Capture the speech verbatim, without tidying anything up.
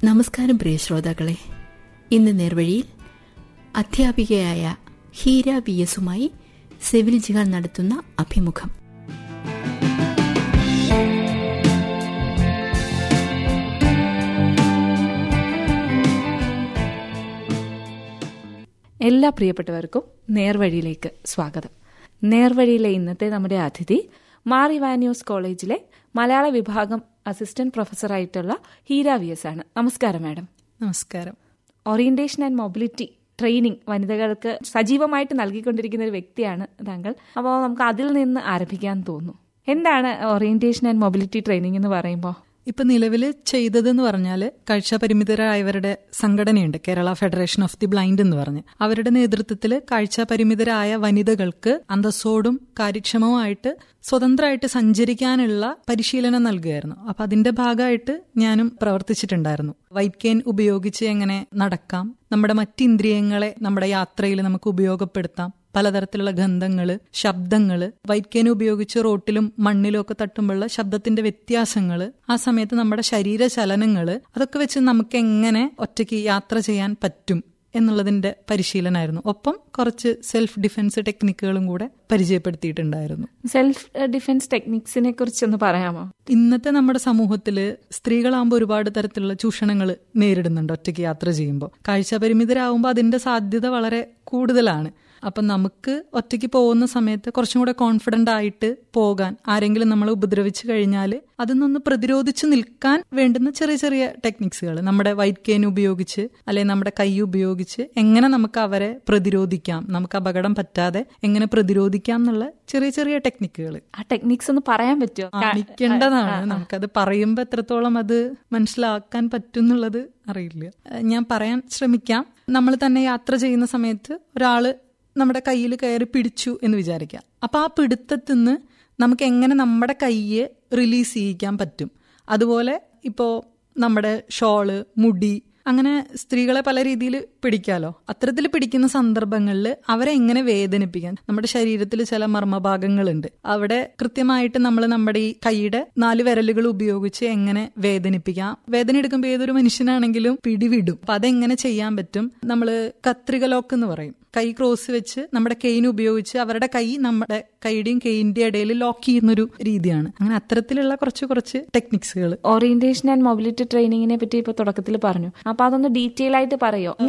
നമസ്കാരം പ്രിയ ശ്രോതാക്കളെ. ഇന്ന് നേർവഴിയിൽ അധ്യാപികയായ ഹീര വി എസുമായി സെവിൽ ജിഹാൻ നടത്തുന്ന അഭിമുഖം. എല്ലാ പ്രിയപ്പെട്ടവർക്കും നേർവഴിയിലേക്ക് സ്വാഗതം. നേർവഴിയിലെ ഇന്നത്തെ നമ്മുടെ അതിഥി മാർ ഇവാനിയോസ് കോളേജിലെ മലയാള വിഭാഗം അസിസ്റ്റന്റ് പ്രൊഫസറായിട്ടുള്ള ഹീര വി എസ് ആണ്. നമസ്കാരം മാഡം. നമസ്കാരം. ഓറിയന്റേഷൻ ആൻഡ് മൊബിലിറ്റി ട്രെയിനിങ് വനിതകൾക്ക് സജീവമായിട്ട് നൽകിക്കൊണ്ടിരിക്കുന്ന ഒരു വ്യക്തിയാണ് താങ്കൾ. അപ്പോൾ നമുക്ക് അതിൽ നിന്ന് ആരംഭിക്കാൻ തോന്നുന്നു. എന്താണ് ഓറിയന്റേഷൻ ആൻഡ് മൊബിലിറ്റി ട്രെയിനിങ് എന്ന് പറയുമ്പോൾ? ഇപ്പൊ നിലവിൽ ചെയ്തതെന്ന് പറഞ്ഞാൽ കാഴ്ചാപരിമിതരായവരുടെ സംഘടനയുണ്ട്, Kerala federation of the blind എന്ന് പറഞ്ഞ്. അവരുടെ നേതൃത്വത്തിൽ കാഴ്ചാപരിമിതരായ വനിതകൾക്ക് അന്തസ്സോടും കാര്യക്ഷമമായിട്ട് സ്വതന്ത്രമായിട്ട് സഞ്ചരിക്കാനുള്ള പരിശീലനം നൽകുകയായിരുന്നു. അപ്പൊ അതിന്റെ ഭാഗമായിട്ട് ഞാനും പ്രവർത്തിച്ചിട്ടുണ്ടായിരുന്നു. വൈറ്റ് കെയിൻ ഉപയോഗിച്ച് എങ്ങനെ നടക്കാം, നമ്മുടെ മറ്റിന്ദ്രിയങ്ങളെ നമ്മുടെ യാത്രയിൽ നമുക്ക് ഉപയോഗപ്പെടുത്താം, പലതരത്തിലുള്ള ഗന്ധങ്ങള്, ശബ്ദങ്ങള്, വൈറ്റ് കെയിൻ ഉപയോഗിച്ച് റോട്ടിലും മണ്ണിലും ഒക്കെ തട്ടുമ്പോഴുള്ള ശബ്ദത്തിന്റെ വ്യത്യാസങ്ങള്, ആ സമയത്ത് നമ്മുടെ ശരീര ചലനങ്ങള്, അതൊക്കെ വെച്ച് നമുക്ക് എങ്ങനെ ഒറ്റയ്ക്ക് യാത്ര ചെയ്യാൻ പറ്റും എന്നുള്ളതിന്റെ പരിശീലനമായിരുന്നു. ഒപ്പം കുറച്ച് സെൽഫ് ഡിഫൻസ് ടെക്നിക്കുകളും കൂടെ പരിചയപ്പെടുത്തിയിട്ടുണ്ടായിരുന്നു. സെൽഫ് ഡിഫൻസ് ടെക്നിക്സിനെ കുറിച്ചൊന്ന് പറയാമോ? ഇന്നത്തെ നമ്മുടെ സമൂഹത്തില് സ്ത്രീകളാകുമ്പോൾ ഒരുപാട് തരത്തിലുള്ള ചൂഷണങ്ങൾ നേരിടുന്നുണ്ട് ഒറ്റയ്ക്ക് യാത്ര ചെയ്യുമ്പോൾ. കാഴ്ചാപരിമിതരാകുമ്പോൾ അതിന്റെ സാധ്യത വളരെ കൂടുതലാണ്. അപ്പം നമുക്ക് ഒറ്റയ്ക്ക് പോകുന്ന സമയത്ത് കുറച്ചും കൂടെ കോൺഫിഡന്റ് ആയിട്ട് പോകാൻ, ആരെങ്കിലും നമ്മളെ ഉപദ്രവിച്ചു കഴിഞ്ഞാൽ അതിൽ നിന്ന് പ്രതിരോധിച്ച് നിൽക്കാൻ വേണ്ടുന്ന ചെറിയ ചെറിയ ടെക്നിക്സുകൾ നമ്മുടെ വൈറ്റ് കെയിൻ ഉപയോഗിച്ച് അല്ലെങ്കിൽ നമ്മുടെ കൈ ഉപയോഗിച്ച് എങ്ങനെ നമുക്ക് അവരെ പ്രതിരോധിക്കാം, നമുക്ക് അപകടം പറ്റാതെ എങ്ങനെ പ്രതിരോധിക്കാം എന്നുള്ള ചെറിയ ചെറിയ ടെക്നിക്കുകൾ. ആ ടെക്നിക്സ് ഒന്ന് പറയാൻ പറ്റുമോ? കാണിക്കേണ്ടതാണ്. നമുക്കത് പറയുമ്പോൾ എത്രത്തോളം അത് മനസ്സിലാക്കാൻ പറ്റും എന്നുള്ളത് അറിയില്ല. ഞാൻ പറയാൻ ശ്രമിക്കാം. നമ്മൾ തന്നെ യാത്ര ചെയ്യുന്ന സമയത്ത് ഒരാള് നമ്മുടെ കയ്യിൽ കയറി പിടിച്ചു എന്ന് വിചാരിക്കാം. അപ്പൊ ആ പിടുത്തത്തിൽ നിന്ന് നമുക്ക് എങ്ങനെ നമ്മുടെ കയ്യെ റിലീസ് ചെയ്യിക്കാൻ പറ്റും. അതുപോലെ ഇപ്പോ നമ്മുടെ ഷോള്, മുടി, അങ്ങനെ സ്ത്രീകളെ പല രീതിയിൽ പിടിക്കാലോ. അത്തരത്തിൽ പിടിക്കുന്ന സന്ദർഭങ്ങളിൽ അവരെ എങ്ങനെ വേദനിപ്പിക്കാൻ, നമ്മുടെ ശരീരത്തിൽ ചില മർമ്മഭാഗങ്ങളുണ്ട്, അവിടെ കൃത്യമായിട്ട് നമ്മൾ നമ്മുടെ ഈ കൈയുടെ നാല് വിരലുകൾ ഉപയോഗിച്ച് എങ്ങനെ വേദനിപ്പിക്കാം. വേദന എടുക്കുമ്പോൾ ഏതൊരു മനുഷ്യനാണെങ്കിലും പിടിവിടും. അപ്പൊ അതെങ്ങനെ ചെയ്യാൻ പറ്റും? നമ്മള് കത്രിക ലോക്ക് എന്ന് പറയും. കൈ ക്രോസ് വെച്ച് നമ്മുടെ കെയിൻ ഉപയോഗിച്ച് അവരുടെ കൈ നമ്മുടെ കൈയുടെയും കെയിന്റെ ഇടയിൽ ലോക്ക് ചെയ്യുന്നൊരു രീതിയാണ്. അങ്ങനെ അത്തരത്തിലുള്ള കുറച്ച് കുറച്ച് ടെക്നിക്സുകൾ. ഓറിയന്റേഷൻ ആൻഡ് മൊബിലിറ്റി ട്രെയിനിങ്ങിനെ പറ്റി ഇപ്പൊ തുടക്കത്തിൽ പറഞ്ഞു. അപ്പൊ അതൊന്ന് ഡീറ്റെയിൽ ആയിട്ട് പറയോ?